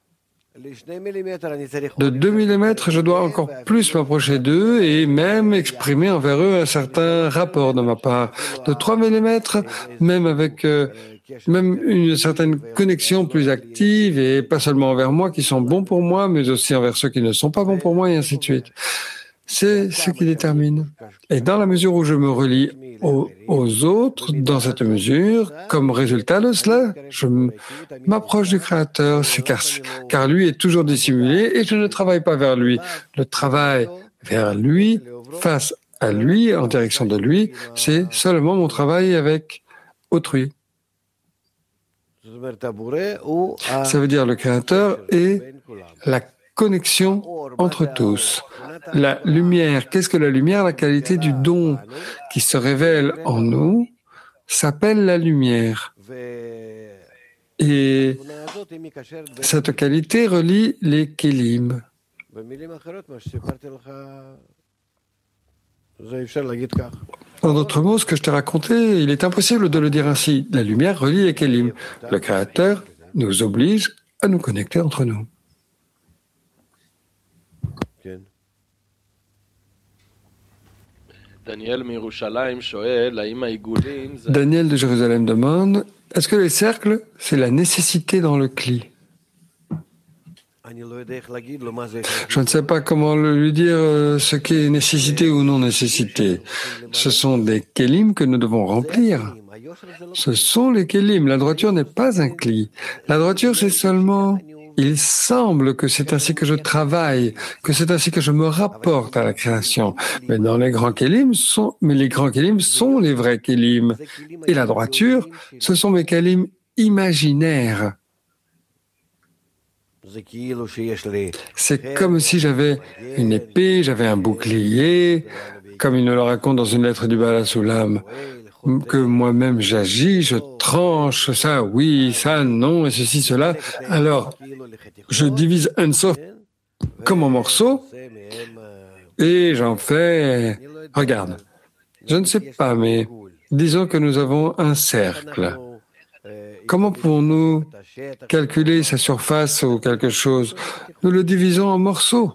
De deux millimètres, je dois encore plus m'approcher d'eux et même exprimer envers eux un certain rapport de ma part. De trois millimètres, même avec euh, même une certaine connexion plus active et pas seulement envers moi qui sont bons pour moi, mais aussi envers ceux qui ne sont pas bons pour moi et ainsi de suite. C'est ce qui détermine. Et dans la mesure où je me relie aux, aux autres, dans cette mesure, comme résultat de cela, je m'approche du Créateur, c'est car, car lui est toujours dissimulé et je ne travaille pas vers lui. Le travail vers lui, face à lui, en direction de lui, c'est seulement mon travail avec autrui. Ça veut dire le Créateur et la connexion entre tous. La lumière, qu'est-ce que la lumière? La qualité du don qui se révèle en nous s'appelle la lumière. Et cette qualité relie les kélim. En d'autres mots, ce que je t'ai raconté, il est impossible de le dire ainsi. La lumière relie les kélim. Le Créateur nous oblige à nous connecter entre nous. Daniel de Jérusalem demande, est-ce que les cercles, c'est la nécessité dans le cli? Je ne sais pas comment lui dire ce qu'est nécessité ou non nécessité. Ce sont des kélim que nous devons remplir. Ce sont les kélim. La droiture n'est pas un cli. La droiture, c'est seulement Il semble que c'est ainsi que je travaille, que c'est ainsi que je me rapporte à la création. Mais dans les grands kélim sont, mais les grands kélim sont les vrais kélim. Et la droiture, ce sont mes kélim imaginaires. C'est comme si j'avais une épée, j'avais un bouclier, comme il nous le raconte dans une lettre du Baal HaSulam, que moi-même j'agis, je tranche, ça oui, ça non, et ceci, cela. Alors, je divise un sof comme en morceaux, et j'en fais... Regarde, je ne sais pas, mais disons que nous avons un cercle. Comment pouvons-nous calculer sa surface ou quelque chose? Nous le divisons en morceaux.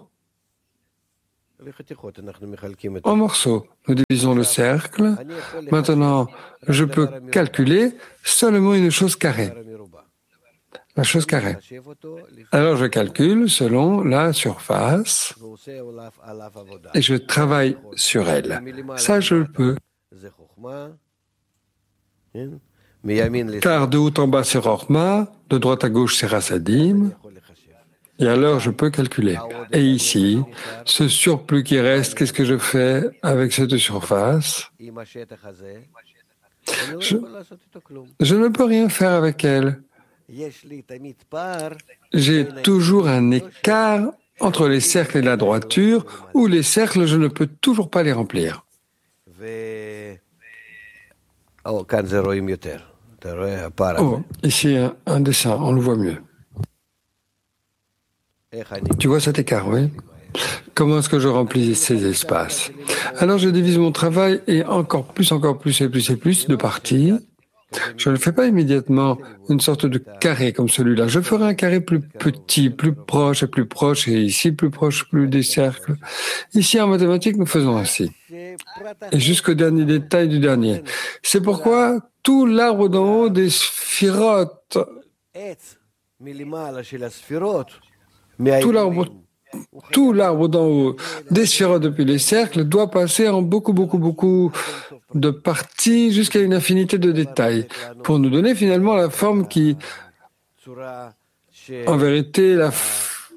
En morceaux. Nous divisons le cercle. Maintenant, je peux calculer seulement une chose carrée. La chose carrée. Alors, je calcule selon la surface et je travaille sur elle. Ça, je le peux. Car de haut en bas, c'est Rochma, de droite à gauche, c'est Rasadim. Et alors, je peux calculer. Et ici, ce surplus qui reste, qu'est-ce que je fais avec cette surface? je, je ne peux rien faire avec elle. J'ai toujours un écart entre les cercles et la droiture, où les cercles, je ne peux toujours pas les remplir. Oh, ici, un, un dessin, on le voit mieux. Tu vois cet écart, oui? Comment est-ce que je remplis ces espaces? Alors, je divise mon travail et encore plus, encore plus et plus et plus de parties. Je ne fais pas immédiatement une sorte de carré comme celui-là. Je ferai un carré plus petit, plus proche et plus proche, et ici, plus proche, plus des cercles. Ici, en mathématiques, nous faisons ainsi. Et jusqu'au dernier détail du dernier. C'est pourquoi tout l'arbre d'en haut des sphirotes, tout l'arbre, tout l'arbre d'en haut des sphirotes depuis les cercles doit passer en beaucoup, beaucoup, beaucoup de parties jusqu'à une infinité de détails pour nous donner finalement la forme qui, en vérité, la f...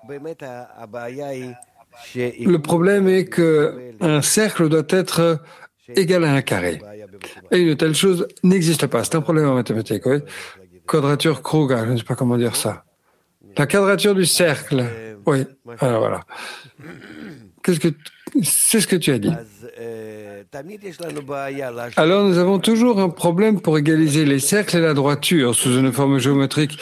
le problème est que un cercle doit être égal à un carré. Et une telle chose n'existe pas. C'est un problème en mathématiques, oui. Quadrature Kruger, je ne sais pas comment dire ça. La quadrature du cercle. Oui, alors voilà. Qu'est-ce que c'est ce que tu as dit. Alors nous avons toujours un problème pour égaliser les cercles et la droiture sous une forme géométrique.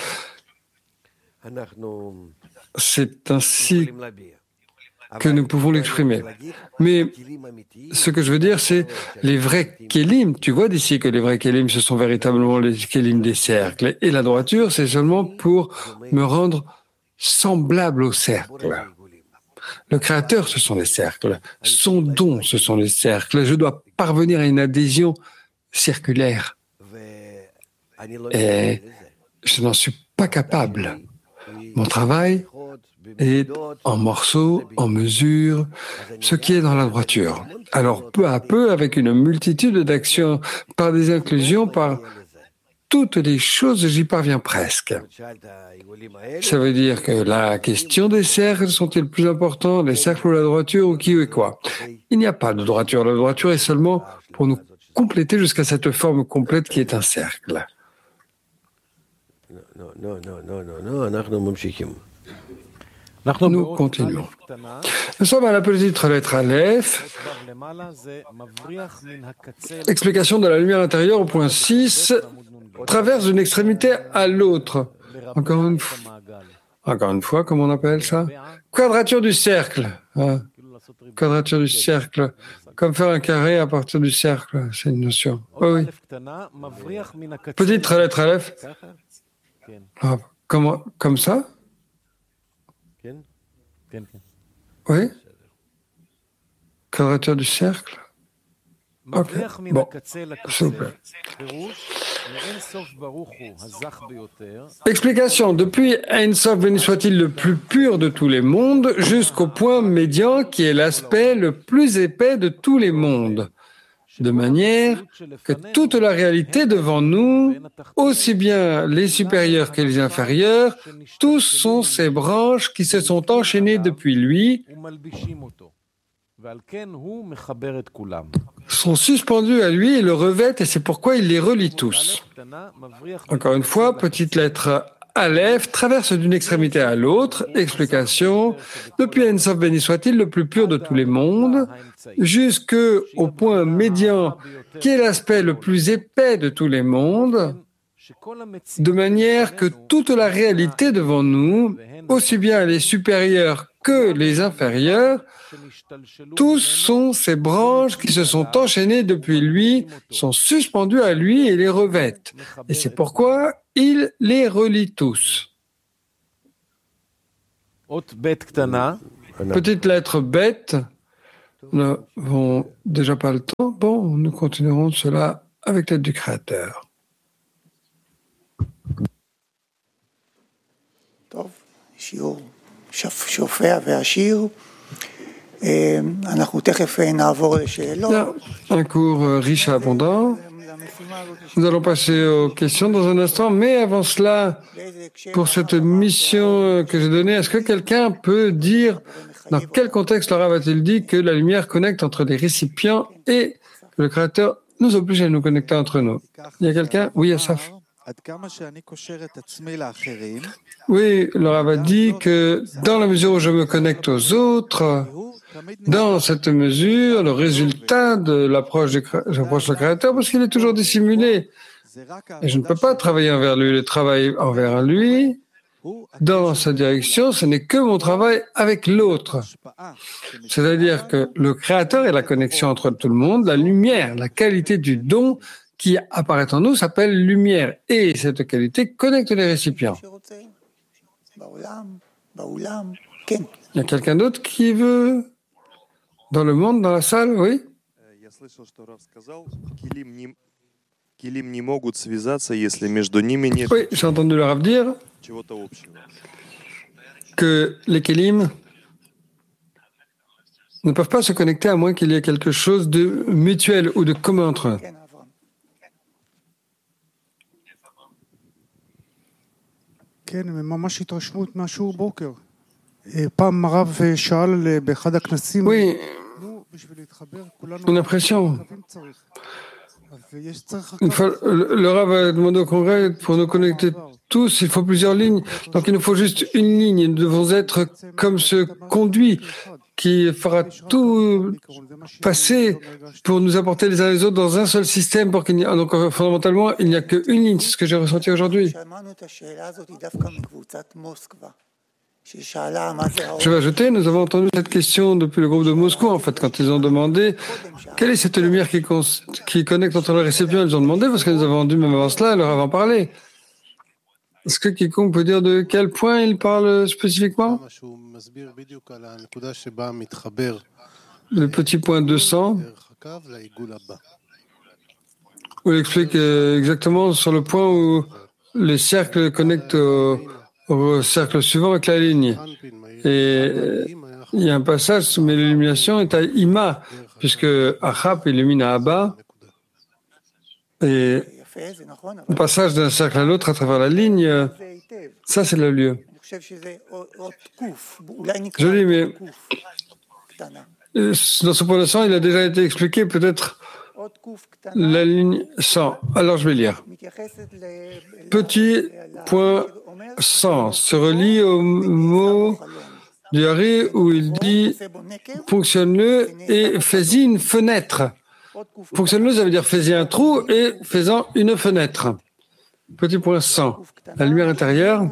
C'est ainsi que nous pouvons l'exprimer. Mais ce que je veux dire, c'est les vrais kélim. Tu vois d'ici que les vrais kélim, ce sont véritablement les kélim des cercles. Et la droiture, c'est seulement pour me rendre semblable au cercle. Le créateur, ce sont les cercles. Son don, ce sont les cercles. Je dois parvenir à une adhésion circulaire. Et je n'en suis pas capable. Mon travail est en morceaux, en mesures, ce qui est dans la droiture. Alors, peu à peu, avec une multitude d'actions, par des inclusions, par toutes les choses, j'y parviens presque. Ça veut dire que la question des cercles sont-ils plus importants, les cercles ou la droiture, ou qui ou quoi? Il n'y a pas de droiture. La droiture est seulement pour nous compléter jusqu'à cette forme complète qui est un cercle. Nous continuons. Nous sommes à la petite lettre Aleph. Explication de la lumière intérieure au point six. Traverse d'une extrémité à l'autre. Encore une fois. Encore une fois, comment on appelle ça? Quadrature du cercle. Hein? Quadrature du cercle. Comme faire un carré à partir du cercle. C'est une notion. Oui, oui. Petite lettre Aleph. Ah, comment, comme ça? Oui. Quadrature du cercle. Ok. Bon, s'il vous plaît. Explication. Depuis Ein Sof, béni soit-il, le plus pur de tous les mondes, jusqu'au point médian qui est l'aspect le plus épais de tous les mondes. de manière que toute la réalité devant nous, aussi bien les supérieurs que les inférieurs, tous sont ces branches qui se sont enchaînées depuis lui, sont suspendus à lui et le revêtent, et c'est pourquoi il les relie tous. Encore une fois, petite lettre Aleph traverse d'une extrémité à l'autre, explication, depuis Ein Sof béni soit-il, le plus pur de tous les mondes, jusqu'au point médian qui est l'aspect le plus épais de tous les mondes, de manière que toute la réalité devant nous, aussi bien les supérieurs que les inférieurs, tous sont ces branches qui se sont enchaînées depuis lui, sont suspendues à lui et les revêtent. Et c'est pourquoi il les relie tous. Petite lettre bête. Nous n'avons déjà pas le temps. Bon, nous continuerons cela avec l'aide du Créateur. Un cours riche et abondant. Nous allons passer aux questions dans un instant, mais avant cela, pour cette mission que j'ai donnée, est-ce que quelqu'un peut dire dans quel contexte le Rav a-t-il dit que la lumière connecte entre les récipients et que le Créateur nous oblige à nous connecter entre nous? Il y a quelqu'un? Oui, Asaf. Oui, le Rav a dit que dans la mesure où je me connecte aux autres, dans cette mesure, le résultat de l'approche du j'approche le Créateur, parce qu'il est toujours dissimulé. Et je ne peux pas travailler envers lui. Le travail envers lui, dans sa direction, ce n'est que mon travail avec l'autre. C'est-à-dire que le Créateur est la connexion entre tout le monde, la lumière, la qualité du don qui apparaît en nous s'appelle lumière. Et cette qualité connecte les récipients. Il y a quelqu'un d'autre qui veut... Dans le monde, dans la salle, oui? Oui, j'ai entendu le Rav dire que les Kélim ne peuvent pas se connecter à moins qu'il y ait quelque chose de mutuel ou de commun entre eux. Oui, une impression. Une fois, le, le Rav a demandé au Congrès, pour nous connecter tous, il faut plusieurs lignes. Donc il nous faut juste une ligne. Nous devons être comme ce conduit qui fera tout passer pour nous apporter les uns les autres dans un seul système. Pour qu'il n'y a, donc fondamentalement, il n'y a qu'une ligne. C'est ce que j'ai ressenti aujourd'hui. Je vais ajouter, nous avons entendu cette question depuis le groupe de Moscou, en fait, quand ils ont demandé quelle est cette lumière qui, con- qui connecte entre les récipients. Ils ont demandé, parce que nous avons entendu même avant cela, leur avant parler. Est-ce que quiconque peut dire de quel point il parle spécifiquement? Le petit point deux cents, où il explique exactement sur le point où les cercles connectent au au cercle suivant avec la ligne. Et il y a un passage, mais l'illumination est à Ima, puisque Achap illumine à Abba, et le passage d'un cercle à l'autre à travers la ligne, ça c'est le lieu. Joli, mais dans ce point de sang, il a déjà été expliqué, peut-être la ligne cent. Alors je vais lire. Petit point cent se relie au mot du Hari où il dit fonctionne-le et fais-y une fenêtre. Fonctionne-le, ça veut dire fais-y un trou et fais-en une fenêtre. Petit point cent. La lumière intérieure.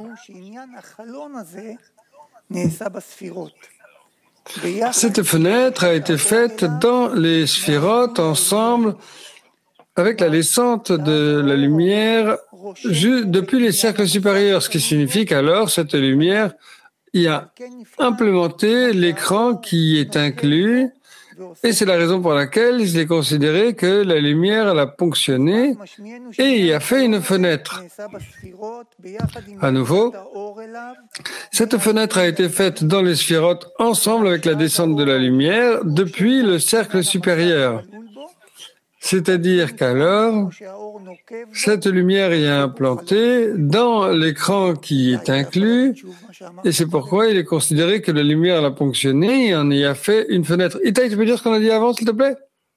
Cette fenêtre a été faite dans les sphirotes ensemble avec la descente de la lumière depuis les cercles supérieurs, ce qui signifie qu'alors cette lumière y a implémenté l'écran qui y est inclus, et c'est la raison pour laquelle il est considéré que la lumière elle a ponctionné et y a fait une fenêtre. À nouveau, cette fenêtre a été faite dans les sphirotes ensemble avec la descente de la lumière depuis le cercle supérieur. C'est-à-dire qu'alors, cette lumière est implantée dans l'écran qui est inclus, et c'est pourquoi il est considéré que la lumière a ponctionné et en y a fait une fenêtre. Itaï, tu peux dire ce qu'on a dit avant, s'il te plaît?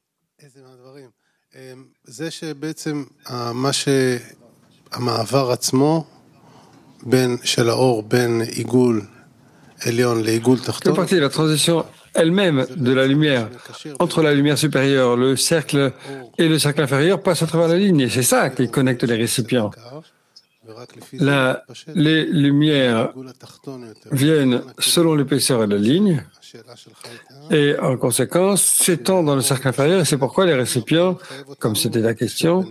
זה שבעצם מה שהמעבר עצמו בין של האור בין עיגול עליון לעיגול תחתון. C'est la transition elle-même de la lumière entre la lumière supérieure, le cercle et le cercle inférieur passe à travers la ligne et c'est ça qui connecte les récipients. La, les lumières viennent selon l'épaisseur de la ligne et en conséquence s'étendent dans le cercle inférieur et c'est pourquoi les récipients, comme c'était la question,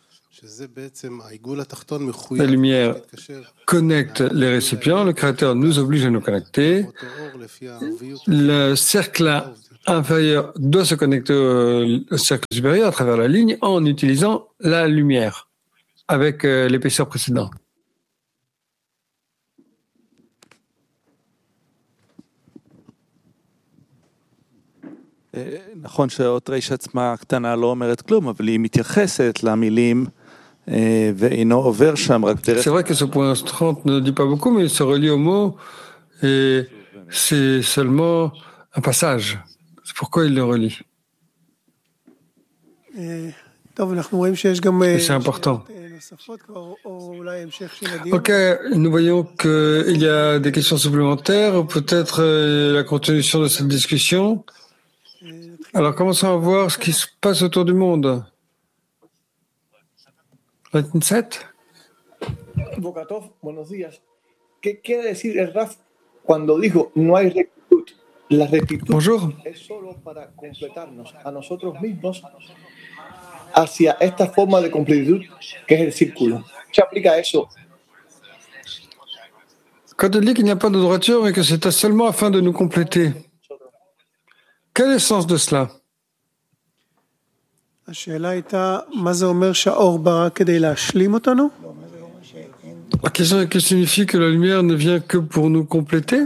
la lumière connecte les récipients, le Créateur nous oblige à nous connecter, le cercle inférieur doit se connecter au cercle supérieur à travers la ligne en utilisant la lumière avec l'épaisseur précédente. נכון שהאות ר' עצמה הקטנה לא אומרת כלום, אבל היא מתייחסת למילים ואינו עובר שם רק דרך... C'est vrai que ce point trente ne dit pas beaucoup, mais il se relie au mot et c'est seulement un passage. C'est pourquoi il le relie. Et c'est important. Ok, nous voyons qu'il y a des questions supplémentaires, ou peut-être la continuation de cette discussion. Alors, commençons à voir ce qui se passe autour du monde. vingt-sept. Bokatov, buenos días. ¿Qué quiere decir el Raf cuando dijo no hay rectitud? La rectitud Bonjour. Es solo para completarnos a nosotros mismos hacia esta forma de completud que es el círculo. ¿Se aplica eso? Quand il dit qu'il n'y a pas de droiture, mais que c'est seulement afin de nous compléter. Quel est le sens de cela? La question est que signifie que la lumière ne vient que pour nous compléter?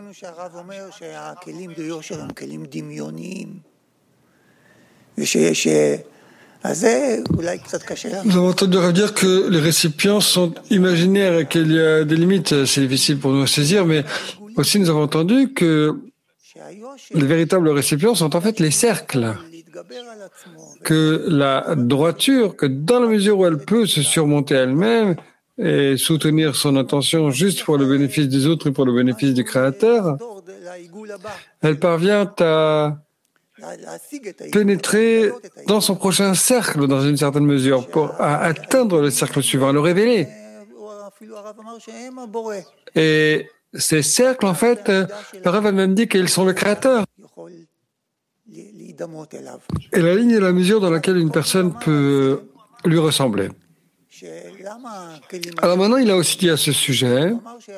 Nous avons entendu dire que les récipients sont imaginaires et qu'il y a des limites. C'est difficile pour nous à saisir, mais aussi nous avons entendu que les véritables récipients sont en fait les cercles. Que la droiture, que dans la mesure où elle peut se surmonter elle-même et soutenir son intention juste pour le bénéfice des autres et pour le bénéfice du Créateur, elle parvient à pénétrer dans son prochain cercle dans une certaine mesure pour à atteindre le cercle suivant, le révéler. Et ces cercles, en fait, le Rav a même dit qu'ils sont le Créateur. Et la ligne est la mesure dans laquelle une personne peut lui ressembler. Alors maintenant, il a aussi dit à ce sujet,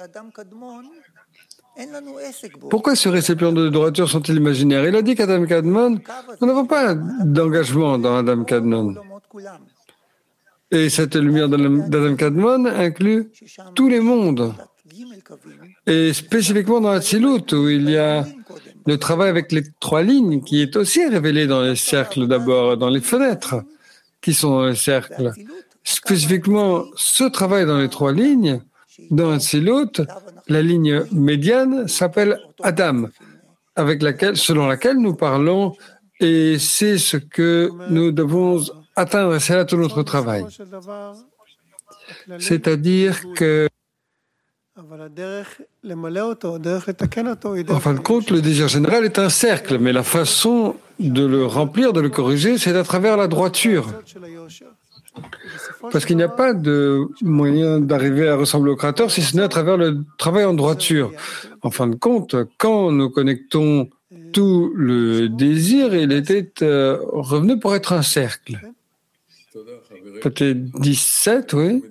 pourquoi ces récipients de droiture sont-ils imaginaires? Il a dit qu'Adam Kadmon, nous n'avons pas d'engagement dans Adam Kadmon. Et cette lumière d'Adam Kadmon inclut tous les mondes. Et spécifiquement dans Hatzilut, où il y a le travail avec les trois lignes, qui est aussi révélé dans les cercles d'abord, dans les fenêtres, qui sont dans les cercles. Spécifiquement, ce travail dans les trois lignes, dans Hatzilut, la ligne médiane s'appelle Adam, avec laquelle, selon laquelle nous parlons, et c'est ce que nous devons atteindre, c'est là tout notre travail. C'est-à-dire que en fin de compte, le désir général est un cercle, mais la façon de le remplir, de le corriger, c'est à travers la droiture. Parce qu'il n'y a pas de moyen d'arriver à ressembler au Créateur si ce n'est à travers le travail en droiture. En fin de compte, quand nous connectons tout le désir, il était euh, revenu pour être un cercle. Peut-être dix-sept, oui.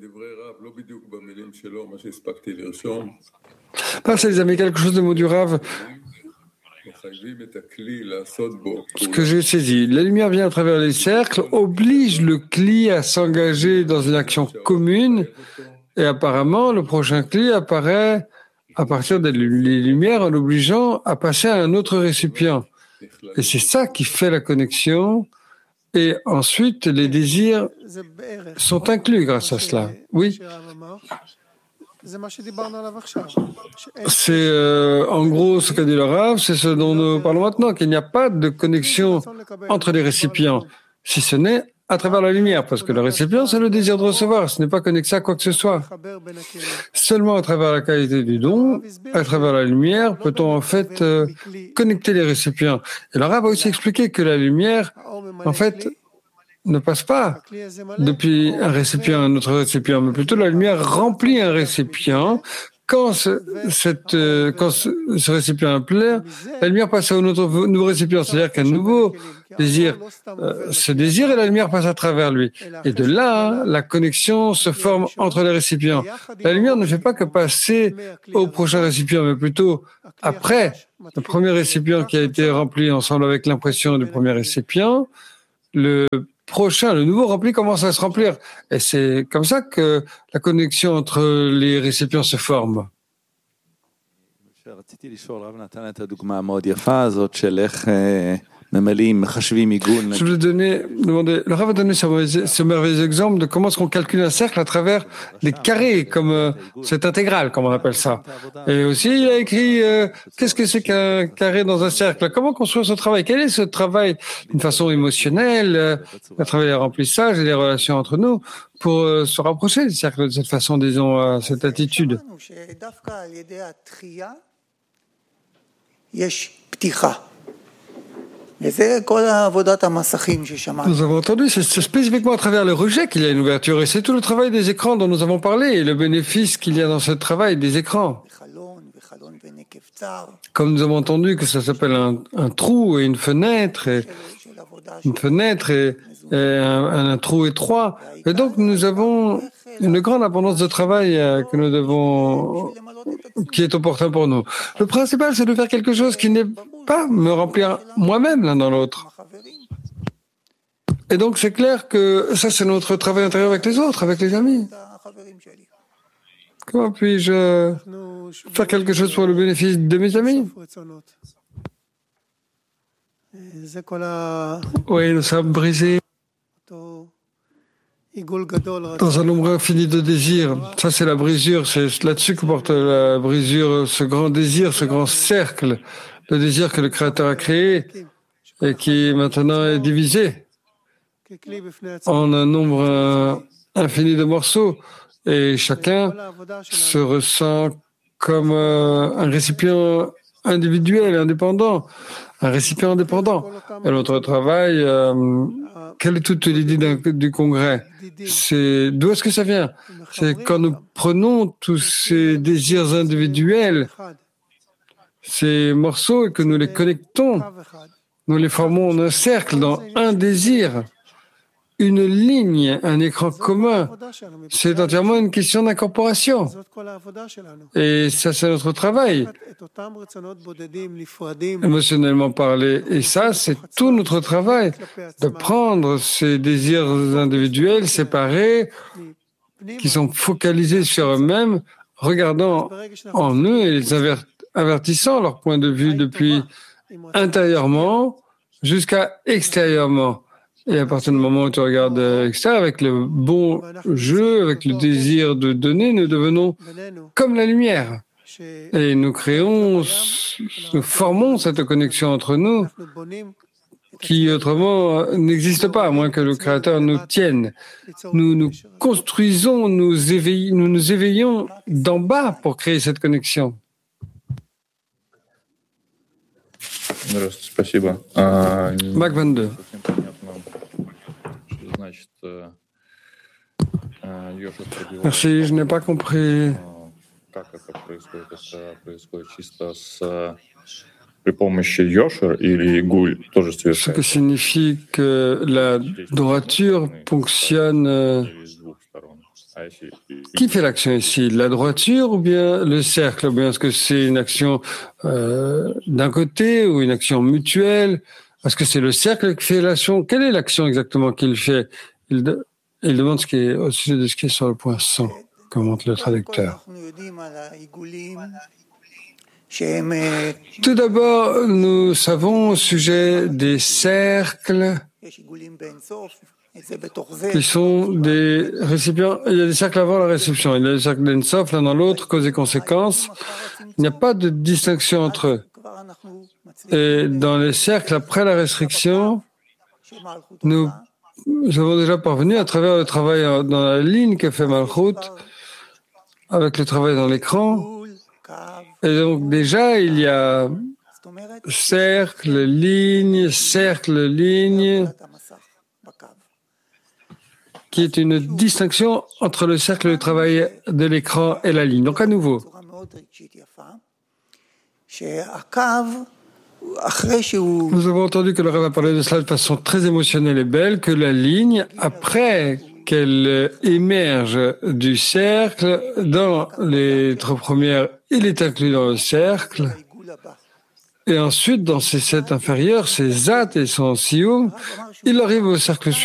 Merci les amis, quelque chose de mots du Rav. Ce que j'ai saisi, la lumière vient à travers les cercles, oblige le cli à s'engager dans une action commune, et apparemment le prochain cli apparaît à partir des lumières en l'obligeant à passer à un autre récipient. Et c'est ça qui fait la connexion Et ensuite, les désirs sont inclus grâce à cela. Oui. C'est euh, en gros ce qu'a dit le Rav, c'est ce dont nous parlons maintenant, qu'il n'y a pas de connexion entre les récipients, si ce n'est à travers la lumière, parce que le récipient, c'est le désir de recevoir, ce n'est pas connecté à quoi que ce soit. Seulement à travers la qualité du don, à travers la lumière, peut-on en fait euh, connecter les récipients. Et le Rav a aussi expliqué que la lumière, en fait, ne passe pas depuis un récipient à un autre récipient, mais plutôt la lumière remplit un récipient. Quand ce, cette, euh, quand ce, ce récipient est plein, la lumière passe à un autre nouveau récipient, c'est-à-dire qu'un nouveau désir euh, se désire et la lumière passe à travers lui. Et de là, la connexion se forme entre les récipients. La lumière ne fait pas que passer au prochain récipient, mais plutôt après le premier récipient qui a été rempli ensemble avec l'impression du premier récipient, le prochain, le nouveau rempli commence à se remplir. Et c'est comme ça que la connexion entre les récipients se forme. Je voulais donner, demander, le Rav a donné ce, ce merveilleux exemple de comment est-ce qu'on calcule un cercle à travers des carrés, comme euh, cette intégrale, comme on appelle ça. Et aussi, il a écrit euh, qu'est-ce que c'est qu'un carré dans un cercle, comment construire ce travail, quel est ce travail d'une façon émotionnelle, euh, à travers les remplissages et les relations entre nous, pour euh, se rapprocher du cercle de cette façon, disons, à cette attitude. Nous avons entendu, c'est spécifiquement à travers le rejet qu'il y a une ouverture, et c'est tout le travail des écrans dont nous avons parlé, et le bénéfice qu'il y a dans ce travail des écrans. Comme nous avons entendu que ça s'appelle un, un trou et une fenêtre, et une fenêtre et, et un, un trou étroit, et donc nous avons une grande abondance de travail euh, que nous devons, qui est opportun pour nous. Le principal, c'est de faire quelque chose qui n'est pas me remplir moi-même l'un dans l'autre. Et donc, c'est clair que ça, c'est notre travail intérieur avec les autres, avec les amis. Comment puis-je faire quelque chose pour le bénéfice de mes amis? Oui, nous sommes brisés dans un nombre infini de désirs. Ça, c'est la brisure. C'est là-dessus que porte la brisure, ce grand désir, ce grand cercle, le désir que le Créateur a créé et qui maintenant est divisé en un nombre infini de morceaux. Et chacun se ressent comme un récipient individuel, indépendant, un récipient indépendant. Et notre travail, euh, quelle est toute l'idée du congrès? C'est d'où est-ce que ça vient? C'est quand nous prenons tous ces désirs individuels, ces morceaux, et que nous les connectons, nous les formons en un cercle, dans un désir, une ligne, un écran commun. C'est entièrement une question d'incorporation. Et ça, c'est notre travail, émotionnellement parlé. Et ça, c'est tout notre travail, de prendre ces désirs individuels, séparés, qui sont focalisés sur eux-mêmes, regardant en eux et les avertissant leur point de vue depuis intérieurement jusqu'à extérieurement. Et à partir du moment où tu regardes extérieur, avec le bon jeu, avec le désir de donner, nous devenons comme la lumière. Et nous créons, nous formons cette connexion entre nous qui autrement n'existe pas, à moins que le Créateur nous tienne. Nous nous construisons, nous, éveillons, nous nous éveillons d'en bas pour créer cette connexion. Mac vingt-deux. Merci, je n'ai pas compris. Ce que signifie que la droiture fonctionne. Euh, qui fait l'action ici? La droiture ou bien le cercle? Ou bien est-ce que c'est une action euh, d'un côté ou une action mutuelle? Est-ce que c'est le cercle qui fait l'action? Quelle est l'action exactement qu'il fait? Il, de, il demande ce qui est au sujet de ce qui est sur le point cent, commente le traducteur. Tout d'abord, nous savons au sujet des cercles qui sont des récipients. Il y a des cercles avant la réception, il y a des cercles d'Ensof, l'un dans l'autre, cause et conséquences. Il n'y a pas de distinction entre eux. Et dans les cercles après la restriction, nous avons déjà parvenu à travers le travail dans la ligne que fait Malchut, avec le travail dans l'écran. Et donc déjà, il y a cercle, ligne, cercle, ligne, qui est une distinction entre le cercle de travail de l'écran et la ligne. Donc à nouveau, nous avons entendu que le Rav a parlé de cela de façon très émotionnelle et belle, que la ligne, après qu'elle émerge du cercle, dans les trois premières, il est inclus dans le cercle. Et ensuite, dans ces sept inférieurs, ces Zat et son Sioum, il arrive au cercle suivant.